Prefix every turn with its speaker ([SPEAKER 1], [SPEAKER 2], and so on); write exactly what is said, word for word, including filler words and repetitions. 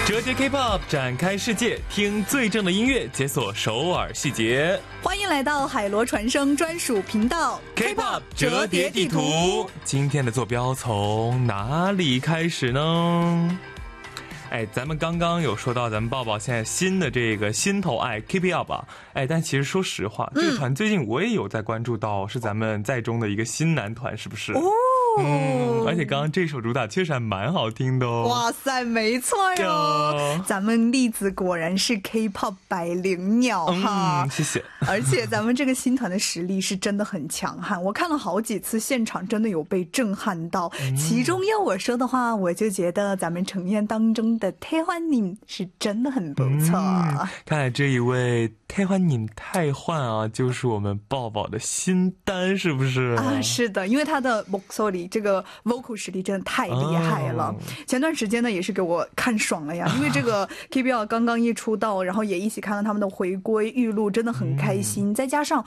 [SPEAKER 1] 折叠 K-pop 展开世界，听最正的音乐，解锁首尔细节。
[SPEAKER 2] 欢迎来到海螺传声专属频道
[SPEAKER 1] K-pop 折叠地图。今天的坐标从哪里开始呢？哎，咱们刚刚有说到咱们抱抱现在新的这个心头爱 Keep It Up 啊，哎，但其实说实话，这个团最近我也有在关注到，是咱们在中的一个新男团，是不是？
[SPEAKER 2] 哦。
[SPEAKER 1] 嗯，而且刚刚这首主打确实还蛮好听的哦。
[SPEAKER 2] 哇塞，没错哟，咱们栗子果然是 K-pop 百灵鸟哈、
[SPEAKER 1] 嗯，谢谢。
[SPEAKER 2] 而且咱们这个新团的实力是真的很强悍，我看了好几次现场，真的有被震撼到。嗯、其中要我说的话，我就觉得咱们成员当中的태환님是真的很不错。
[SPEAKER 1] 嗯、看来这一位태환님太焕啊，就是我们抱抱的新单，是不是？
[SPEAKER 2] 啊，是的，因为他的목소리这个 vocal 实力真的太厉害了、哦、前段时间呢也是给我看爽了呀，因为这个 K-pop 刚刚一出道，然后也一起看到他们的回归预录，真的很开心、嗯、再加上